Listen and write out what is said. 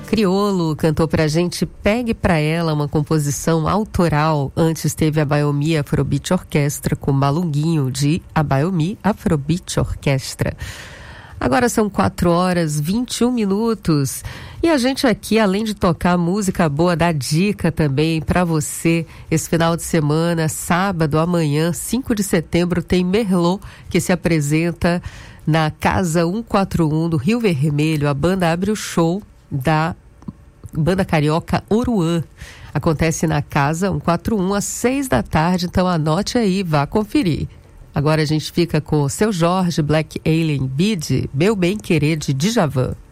Criolo cantou pra gente Pegue Pra Ela, uma composição autoral. Antes teve a Baiomi Afrobeat Orquestra com Malunguinho de a Baiomi Afrobeat Orquestra. Agora são 4h21. E a gente aqui, além de tocar música boa, dá dica também para você. Esse final de semana, sábado, amanhã, 5 de setembro, tem Merlot, que se apresenta na Casa 141 do Rio Vermelho. A banda abre o show da banda carioca Oruan. Acontece na Casa 141 às 6 da tarde, então anote aí, vá conferir. Agora a gente fica com o Seu Jorge, Black Alien, Bid, Meu Bem Querer de Djavan.